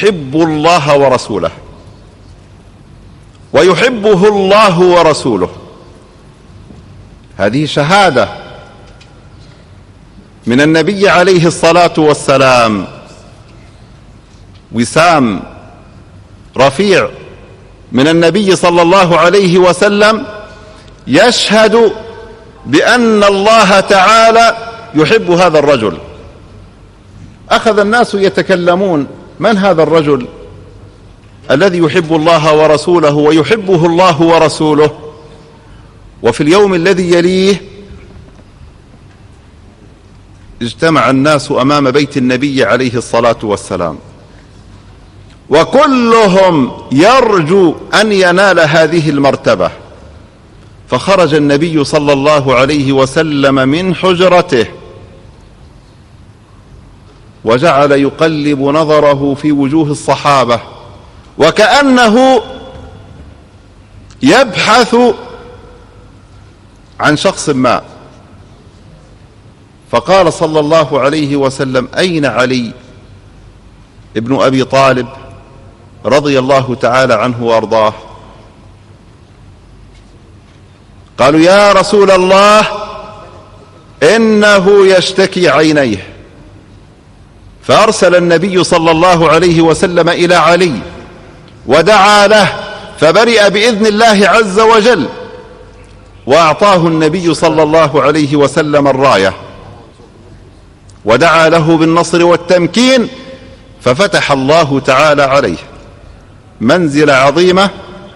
يحب الله ورسوله ويحبه الله ورسوله. هذه شهادة من النبي عليه الصلاة والسلام، وسام رفيع من النبي صلى الله عليه وسلم يشهد بأن الله تعالى يحب هذا الرجل. أخذ الناس يتكلمون: من هذا الرجل الذي يحب الله ورسوله ويحبه الله ورسوله؟ وفي اليوم الذي يليه اجتمع الناس أمام بيت النبي عليه الصلاة والسلام، وكلهم يرجو أن ينال هذه المرتبة. فخرج النبي صلى الله عليه وسلم من حجرته وجعل يقلب نظره في وجوه الصحابة وكأنه يبحث عن شخص ما. فقال صلى الله عليه وسلم: أين علي ابن أبي طالب رضي الله تعالى عنه وأرضاه؟ قالوا: يا رسول الله إنه يشتكي عينيه. فأرسل النبي صلى الله عليه وسلم إلى علي ودعا له، فبرئ بإذن الله عز وجل، وأعطاه النبي صلى الله عليه وسلم الراية، ودعا له بالنصر والتمكين، ففتح الله تعالى عليه منزلة عظيمة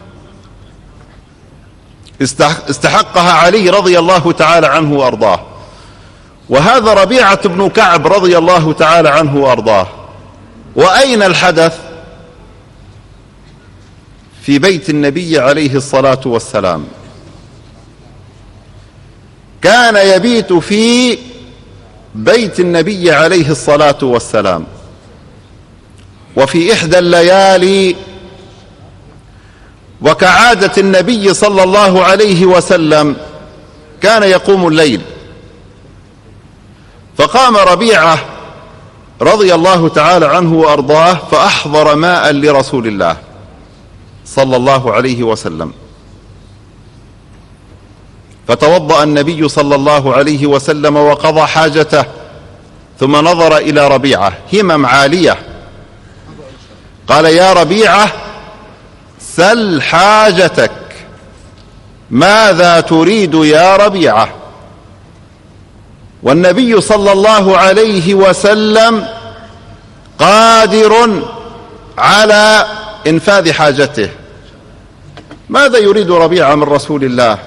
استحقها علي رضي الله تعالى عنه وأرضاه. وهذا ربيعة بن كعب رضي الله تعالى عنه وأرضاه. وأين الحدث؟ في بيت النبي عليه الصلاة والسلام. كان يبيت في بيت النبي عليه الصلاة والسلام. وفي إحدى الليالي، وكعادة النبي صلى الله عليه وسلم كان يقوم الليل، فقام ربيعة رضي الله تعالى عنه وأرضاه فأحضر ماء لرسول الله صلى الله عليه وسلم، فتوضأ النبي صلى الله عليه وسلم وقضى حاجته، ثم نظر إلى ربيعة، همم عالية، قال: يا ربيعة سل حاجتك، ماذا تريد يا ربيعة؟ والنبي صلى الله عليه وسلم قادر على إنفاذ حاجته. ماذا يريد ربيعة من رسول الله؟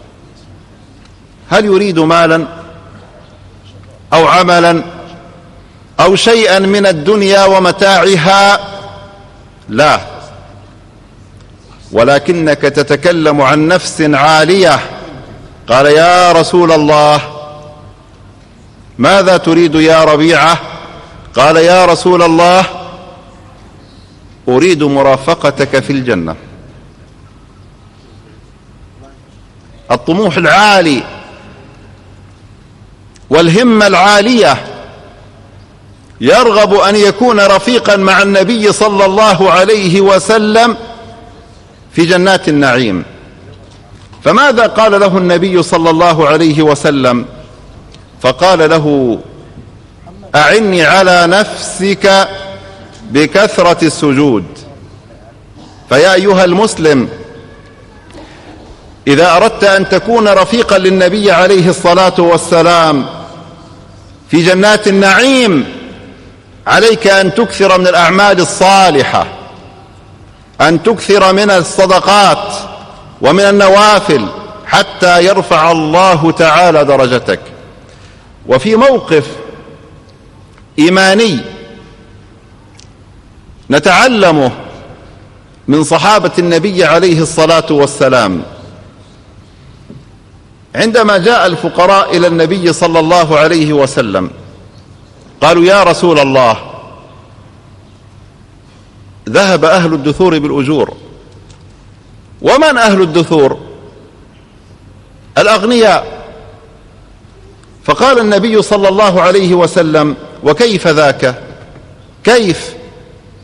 هل يريد مالا أو عملا أو شيئا من الدنيا ومتاعها؟ لا، ولكنك تتكلم عن نفس عالية. قال: يا رسول الله ماذا تريد يا ربيعة؟ قال: يا رسول الله أريد مرافقتك في الجنة. الطموح العالي والهمة العالية، يرغب أن يكون رفيقا مع النبي صلى الله عليه وسلم في جنات النعيم. فماذا قال له النبي صلى الله عليه وسلم؟ فقال له: أعني على نفسك بكثرة السجود. فيا أيها المسلم، إذا أردت أن تكون رفيقا للنبي عليه الصلاة والسلام في جنات النعيم، عليك أن تكثر من الأعمال الصالحة، أن تكثر من الصدقات ومن النوافل، حتى يرفع الله تعالى درجتك. وفي موقف إيماني نتعلمه من صحابة النبي عليه الصلاة والسلام، عندما جاء الفقراء إلى النبي صلى الله عليه وسلم قالوا: يا رسول الله ذهب أهل الدثور بالأجور. ومن أهل الدثور؟ الأغنياء. فقال النبي صلى الله عليه وسلم: وكيف ذاك؟ كيف؟